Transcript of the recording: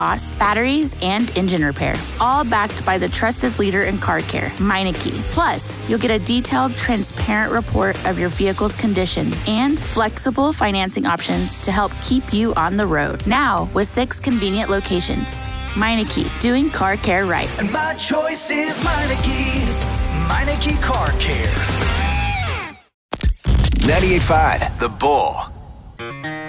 cost, batteries, and engine repair. All backed by the trusted leader in car care, Meineke. Plus, you'll get a detailed, transparent report of your vehicle's condition and flexible financing options to help keep you on the road. Now, with 6 convenient locations. Meineke, doing car care right. And my choice is Meineke. Meineke Car Care. 98.5 The Bull.